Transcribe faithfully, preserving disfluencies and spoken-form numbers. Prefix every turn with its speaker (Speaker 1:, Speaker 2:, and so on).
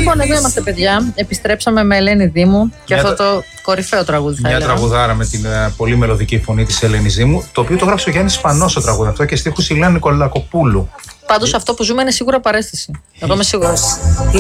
Speaker 1: Λοιπόν, εδώ είμαστε, παιδιά. Επιστρέψαμε με Ελένη Δήμου και
Speaker 2: Μια
Speaker 1: αυτό
Speaker 2: τρα-
Speaker 1: το κορυφαίο τραγούδι, θα
Speaker 2: Μια
Speaker 1: έλεγα.
Speaker 2: τραγουδάρα με την ε, πολύ μελωδική φωνή της Ελένης Δήμου, το οποίο το γράψε ο Γιάννης Φανός το τραγούδι αυτό και στίχους η Λένα Νικολακοπούλου.
Speaker 1: Πάντως αυτό που ζούμε είναι σίγουρα παρέστηση. Εγώ είμαι σίγουρη.